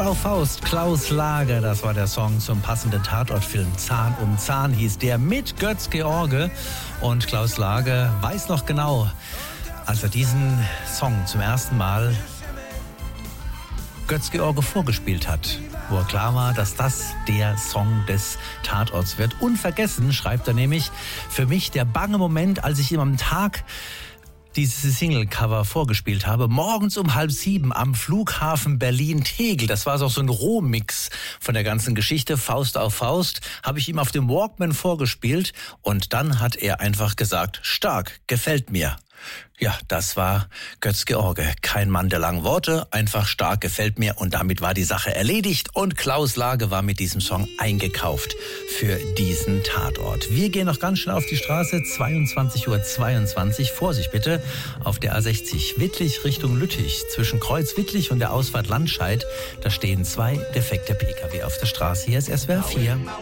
auf Faust, Klaus Lage, das war der Song zum passenden Tatortfilm. Zahn um Zahn hieß der, mit Götz-George. Und Klaus Lage weiß noch genau, als er diesen Song zum ersten Mal Götz-George vorgespielt hat, wo er klar war, dass das der Song des Tatorts wird. Unvergessen, schreibt er nämlich, für mich der bange Moment, als ich ihm am Tag dieses Single-Cover vorgespielt habe, morgens um 6:30 am Flughafen Berlin-Tegel. Das war so ein Rohmix von der ganzen Geschichte, Faust auf Faust, habe ich ihm auf dem Walkman vorgespielt und dann hat er einfach gesagt, stark, gefällt mir. Ja, das war Götz-George. Kein Mann der langen Worte, einfach stark, gefällt mir. Und damit war die Sache erledigt. Und Klaus Lage war mit diesem Song eingekauft für diesen Tatort. Wir gehen noch ganz schnell auf die Straße. 22:22 Uhr. Vorsicht bitte. Auf der A60 Wittlich Richtung Lüttich. Zwischen Kreuz Wittlich und der Ausfahrt Landscheid. Da stehen 2 defekte Pkw auf der Straße. Hier ist SWR 4.